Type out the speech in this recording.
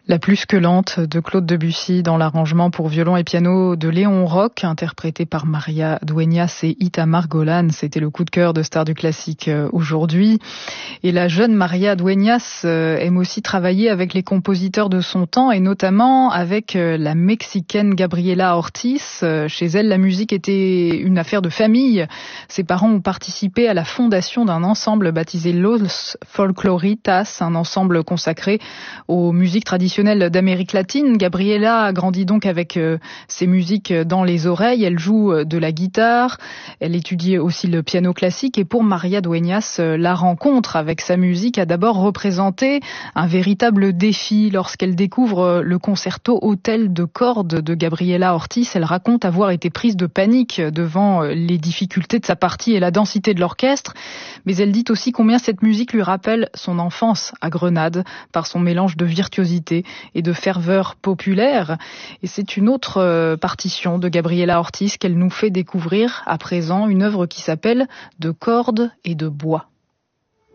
La plus que lente de Claude Debussy dans l'arrangement pour violon et piano de Léon Roch, interprété par Maria Dueñas et Itamar Golan. C'était le coup de cœur de Stars du classique aujourd'hui. Et la jeune Maria Dueñas aime aussi travailler avec les compositeurs de son temps et notamment avec la Mexicaine Gabriela Ortiz. Chez elle, la musique était une affaire de famille. Ses parents ont participé à la fondation d'un ensemble baptisé Los Folkloritas, un ensemble consacré aux musiques traditionnelles d'Amérique latine. Gabriela a grandi donc avec ses musiques dans les oreilles. Elle joue de la guitare, elle étudie aussi le piano classique et pour Maria Dueñas, la rencontre avec sa musique a d'abord représenté un véritable défi. Lorsqu'elle découvre le concerto Hôtel de cordes de Gabriela Ortiz, elle raconte avoir été prise de panique devant les difficultés de sa partie et la densité de l'orchestre, mais elle dit aussi combien cette musique lui rappelle son enfance à Grenade par son mélange de virtuosité et de ferveur populaire. Et c'est une autre partition de Gabriela Ortiz qu'elle nous fait découvrir à présent, une œuvre qui s'appelle De cordes et de bois.